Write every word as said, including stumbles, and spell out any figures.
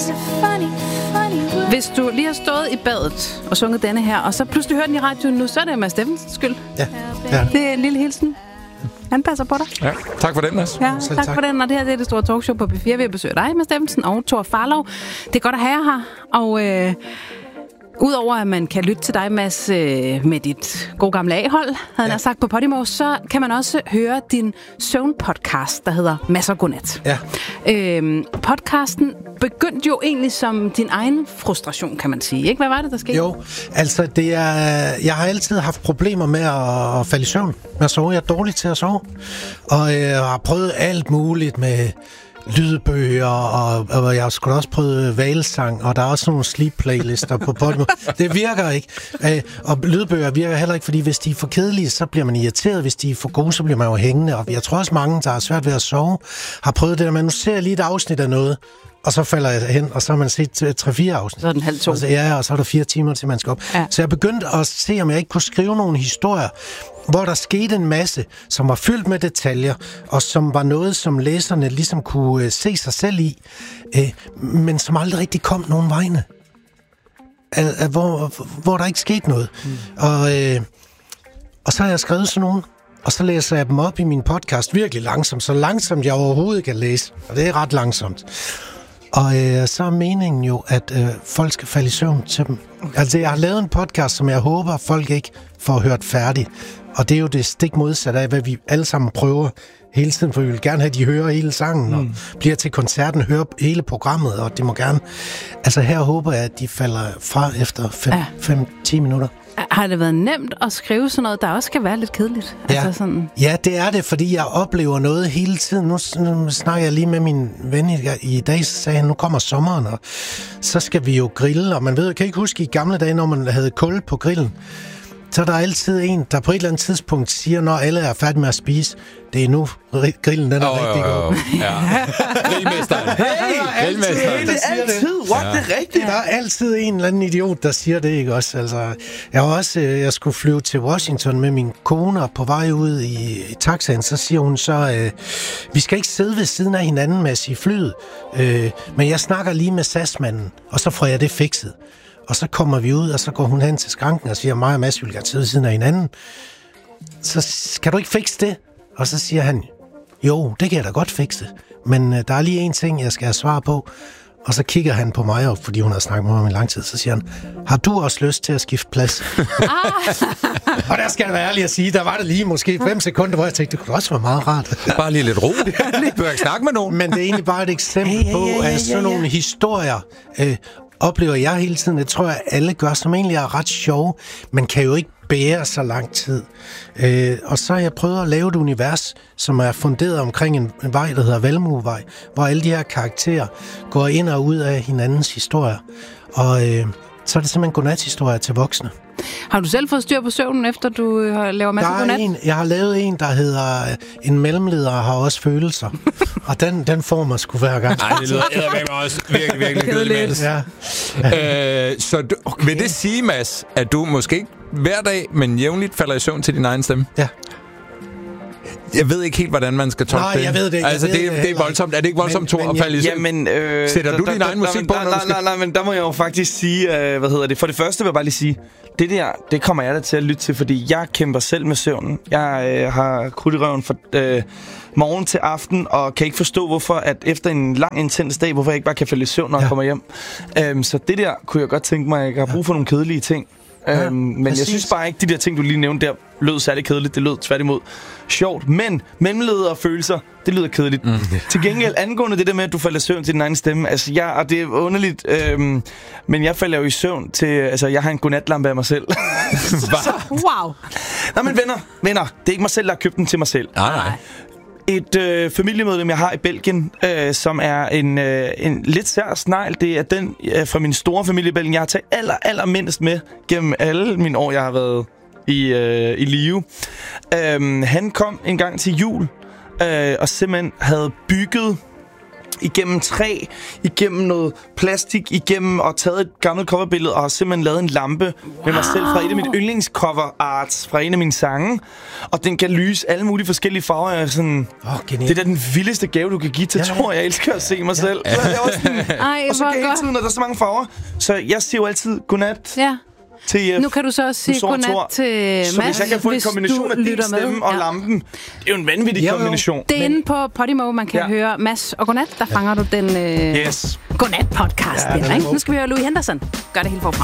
Hvis du lige har stået i badet og sunget denne her, og så pludselig hører den i radioen nu, så er det Mads Steffensens skyld. Ja. ja. Det er en lille hilsen. Han passer på dig. Ja, tak for den, Mads. Ja, tak, tak for den. Og det her det er det store talkshow på P fire. Vi har besøgt dig, Mads Steffensen, og Thor Farlov. Det er godt at have jer her. Og øh, udover at man kan lytte til dig, Mads, øh, med dit gode gamle A-hold, havde ja. han sagt på Podimo, så kan man også høre din søvn-podcast, der hedder Mads og Godnat. Ja. Øh, podcasten begyndte jo egentlig som din egen frustration, kan man sige. Ikke? Hvad var det, der skete? Jo, altså det er, jeg har altid haft problemer med at, at falde i søvn. Med at sove. Jeg er dårlig til at sove. Og jeg har prøvet alt muligt med lydbøger, og, og jeg har sgu også prøvet valsang, og der er også nogle sleep-playlister på Podimo. Det virker ikke. Øh, og lydbøger virker heller ikke, fordi hvis de er for kedelige, så bliver man irriteret. Hvis de er for gode, så bliver man jo hængende. Og jeg tror også mange, der er svært ved at sove, har prøvet det der, man nu ser lige et afsnit af noget, og så falder jeg hen, og så har man set tre fire afsnit. Så er den halv to. Og så, ja, og så er der fire timer til, man skal op. Ja. Så jeg begyndte at se, om jeg ikke kunne skrive nogle historier, hvor der skete en masse, som var fyldt med detaljer, og som var noget, som læserne ligesom kunne øh, se sig selv i, øh, men som aldrig rigtig kom nogen vegne. Al, al, hvor, hvor der ikke skete noget. Mm. Og, øh, og så har jeg skrevet sådan nogle, og så læser jeg dem op i min podcast virkelig langsomt, så langsomt jeg overhovedet kan læse, og det er ret langsomt. Og øh, så er meningen jo, at øh, folk skal falde i søvn til dem. Altså, jeg har lavet en podcast, som jeg håber, folk ikke får hørt færdig. Og det er jo det stik modsatte af, hvad vi alle sammen prøver hele tiden, for vi vil gerne have, at de hører hele sangen, mm. og bliver til koncerten, hører hele programmet, og det må gerne... Altså, her håber jeg, at de falder fra efter fem til ti minutter. Har det været nemt at skrive sådan noget, der også skal være lidt kedeligt? Ja, altså sådan... ja det er det, fordi jeg oplever noget hele tiden. Nu, nu snakker jeg lige med min ven i, i dag, så sagde han, nu kommer sommeren, og så skal vi jo grille. Og man ved, kan ikke huske i gamle dage, når man havde kul på grillen, så er der altid en, der på et eller andet tidspunkt siger, når alle er færdige med at spise, det er nu, grillen den er oh, rigtig god. Oh, ja. Grillmesteren. Hey, grillmesteren. Det er altid, what, ja. Det er rigtigt. Der er altid en eller anden idiot, der siger det, ikke også? Altså, jeg var også, jeg skulle flyve til Washington med min kone, og på vej ud i, i taxaen, så siger hun så, øh, vi skal ikke sidde ved siden af hinanden med at sige flyet, øh, men jeg snakker lige med S A S-manden, og så får jeg det fikset. Og så kommer vi ud, og så går hun hen til skranken og siger, mig og Mads vil gerne sidde ved siden af hinanden. Så kan du ikke fikse det? Og så siger han, jo, det kan jeg da godt fikse. Men øh, der er lige en ting, jeg skal have svar på. Og så kigger han på mig op, fordi hun har snakket med mig i lang tid. Så siger han, har du også lyst til at skifte plads? Og der skal jeg være ærlig at sige, der var det lige måske fem sekunder, hvor jeg tænkte, det kunne også være meget rart. Bare lige lidt ro. Du kan ikke snakke med nogen. Men det er egentlig bare et eksempel på, at sådan nogle historier... Øh, oplever jeg hele tiden, det tror jeg alle gør, som egentlig er ret sjove, men kan jo ikke bære så lang tid. Øh, og så har jeg prøvet at lave et univers, som er funderet omkring en, en vej, der hedder Valmuevej, hvor alle de her karakterer går ind og ud af hinandens historier. Og øh, så er det simpelthen godnat-historier til voksne. Har du selv fået styr på søvnen, efter du øh, laver masser af godnat? En, jeg har lavet en, der hedder En mellemleder har også følelser. Og den, den får mig sgu hver gang. Nej, det lyder eddermame også virkelig, virkelig kedeligt. Ja. øh, så du, okay. Vil det sige, Mads, at du måske ikke hver dag, men jævnligt falder i søvn til din egen stemme? Ja. Jeg ved ikke helt, hvordan man skal tolke det. Nej, jeg ved det ikke. Altså, det, det, det er voldsomt. Er det ikke voldsomt, Thor, at falde i søvn? Jamen, øh, sætter du der, din der, egen der, musik der, på? Nej, nej, nej, nej, men der må jeg jo faktisk sige, øh, hvad hedder det? For det første vil jeg bare lige sige, det der, det kommer jeg da til at lytte til, fordi jeg kæmper selv med søvnen. Jeg øh, har krudt i røven fra øh, morgen til aften, og kan ikke forstå, hvorfor at efter en lang, intens dag, hvorfor jeg ikke bare kan falde i søvn, når ja. jeg kommer hjem. Øhm, så det der kunne jeg godt tænke mig, at jeg har brug for nogle kedelige ting. Ja, øhm, men præcis. Jeg synes bare ikke, de der ting, du lige nævnte der, lød særlig kedeligt. Det lød tværtimod sjovt. Men mellemleder og følelser, det lyder kedeligt. Mm. Til gengæld, angående det der med, at du falder i søvn til din egen stemme, altså jeg, og det er underligt, øhm, men jeg falder jo i søvn til, altså jeg har en godnatlampe af mig selv. Så, wow. Nå, men venner, venner, det er ikke mig selv, der har købt den til mig selv. Nej, nej. Et øh, familiemedlem, jeg har i Belgien, øh, som er en, øh, en lidt sær snegl. Det er den øh, fra min store familie i Belgien, jeg har taget aller, aller mindst med gennem alle mine år, jeg har været i, øh, i live. Øh, han kom en gang til jul, øh, og simpelthen havde bygget igennem træ, igennem noget plastik, igennem og taget et gammelt coverbillede og har simpelthen lavet en lampe wow. med mig selv fra et af mine yndlingscover arts fra en af mine sange. Og den kan lyse alle mulige forskellige farver. Jeg er sådan, oh, det er da den vildeste gave, du kan give til ja, Thor. Jeg elsker at se mig ja. selv. Ja. Jeg var sådan, Ej, og så kan hele tiden, når der er så mange farver. Så jeg siger jo altid godnat. Ja. Til, nu kan du så også sige godnat til Mads, så hvis jeg kan få en kombination af din stemme med. og ja. lampen, det er jo en vanvittig jo, kombination. Det er inde på Podimo, man kan ja. høre Mads og godnat. Der fanger ja. du den øh, yes. godnat-podcast. Ja, der, nu skal vi høre Louis Henderson. Gør det helt forfra.